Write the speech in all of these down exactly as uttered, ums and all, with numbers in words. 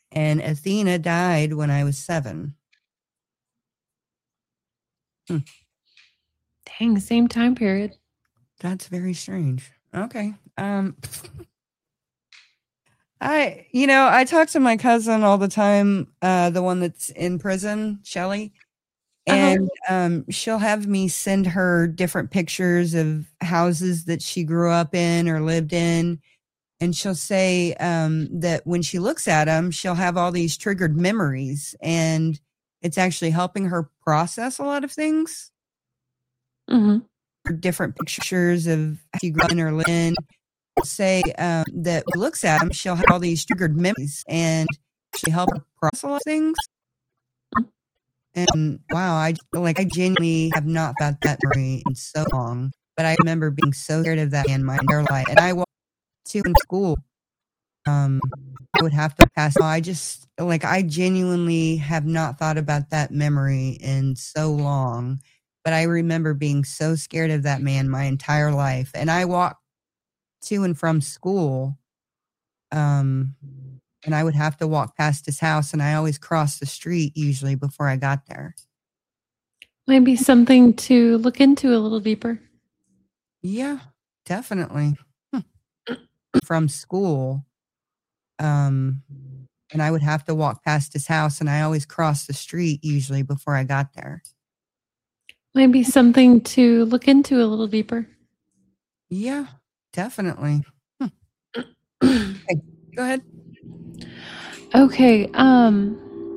And Athena died when I was seven. Hmm. Dang, same time period. That's very strange. Okay. Um, I, you know, I talk to my cousin all the time, uh, the one that's in prison, Shelly, and uh-huh. um, she'll have me send her different pictures of houses that she grew up in or lived in. And she'll say um, that when she looks at them, she'll have all these triggered memories, and it's actually helping her process a lot of things. Mm-hmm. Different pictures of how she grew up in or lived in. Say um, that when she looks at them, she'll have all these triggered memories, and actually help her process a lot of things. And wow, I like I genuinely have not got that memory in so long, but I remember being so scared of that in my entire life. And I walked to in school. Um, I would have to pass. I just like I genuinely have not thought about that memory in so long, but I remember being so scared of that man my entire life. And I walked to and from school, um, and I would have to walk past his house, and I always crossed the street usually before I got there. Maybe something to look into a little deeper. Yeah, definitely. Hm. From school, um, and I would have to walk past his house, and I always crossed the street usually before I got there. Maybe something to look into a little deeper. Yeah, definitely. Hm. Okay, go ahead. Okay, um,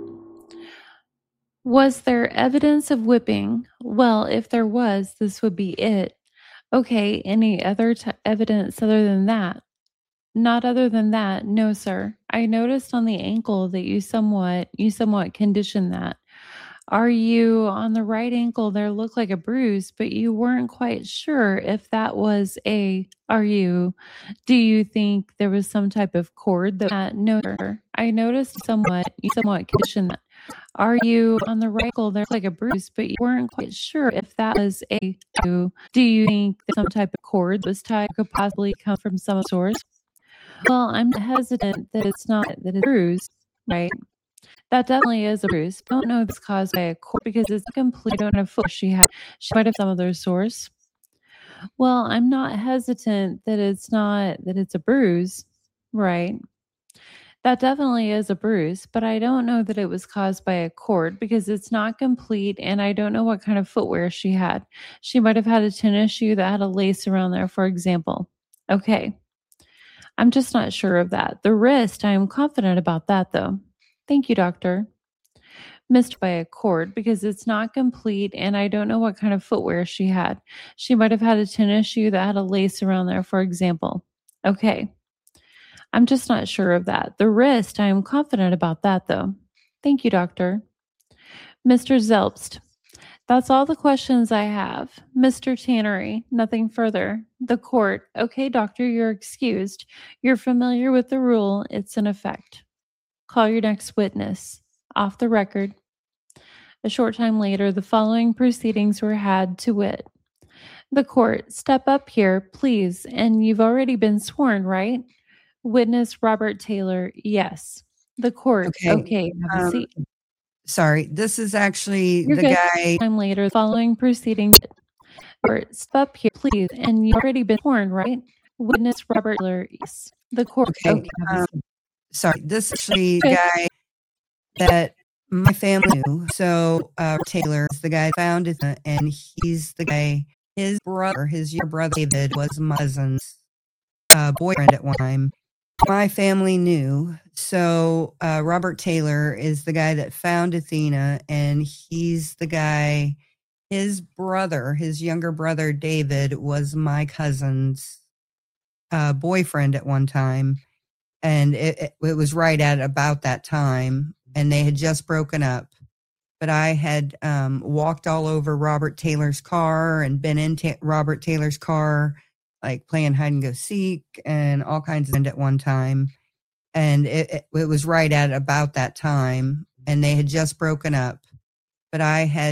was there evidence of whipping? Well, if there was, this would be it. Okay, any other t- evidence other than that? Not other than that, no, sir. I noticed on the ankle that you somewhat you somewhat conditioned that. Are you on the right ankle? There looked like a bruise, but you weren't quite sure if that was a. Are you? Do you think there was some type of cord that? Uh, no, sir. I noticed somewhat you somewhat conditioned that. Are you on the right ankle? There looked like a bruise, but you weren't quite sure if that was a. Do you think that some type of cord was tied could possibly come from some source? Well, I'm hesitant that it's not that it's bruised, right? That definitely is a bruise. I don't know if it's caused by a cord because it's complete. I don't have foot. She had. She might have some other source. Well, I'm not hesitant that it's not that it's a bruise, right? That definitely is a bruise, but I don't know that it was caused by a cord because it's not complete, and I don't know what kind of footwear she had. She might have had a tennis shoe that had a lace around there, for example. Okay. I'm just not sure of that. The wrist, I am confident about that, though. Thank you, doctor. Missed by a cord because it's not complete, and I don't know what kind of footwear she had. She might have had a tennis shoe that had a lace around there, for example. Okay. I'm just not sure of that. The wrist, I am confident about that, though. Thank you, doctor. Mister Zelpst. That's all the questions I have. Mister Tannery, nothing further. The court. Okay, doctor, you're excused. You're familiar with the rule. It's in effect. Call your next witness. Off the record. A short time later, the following proceedings were had to wit. The court. Step up here, please. And you've already been sworn, right? Witness Robert Taylor. Yes. The court. Okay. Okay, have a um, seat. Sorry, this is actually You're the good. guy. Time later, following proceedings. Court, step up here, please. And you've already been sworn, right? Witness Robert Taylor. Yes. The court. Okay. Okay, have a um, seat. sorry, this is actually the guy that my family knew. So uh, Taylor is the guy that found it, and he's the guy. His brother, his younger brother David, was my cousin's uh, boyfriend at one time. My family knew. So uh, Robert Taylor is the guy that found Athena, and he's the guy. His brother, his younger brother David, was my cousin's uh, boyfriend at one time, and it, it, it was right at about that time, and they had just broken up. But I had um, walked all over Robert Taylor's car and been in ta- Robert Taylor's car, like playing hide and go seek and all kinds of things at one time. And it, it, it was right at about that time, and they had just broken up. But I had